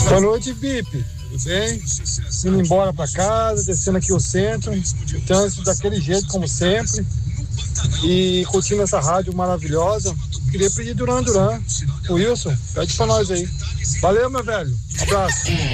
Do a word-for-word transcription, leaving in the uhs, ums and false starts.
Boa noite, Pipe. Tudo bem? Indo embora pra casa, descendo aqui o centro, o trânsito daquele jeito, como sempre. E curtindo essa rádio maravilhosa. Queria pedir Duran Duran. O Wilson, pede pra nós aí. Valeu, meu velho. Um abraço.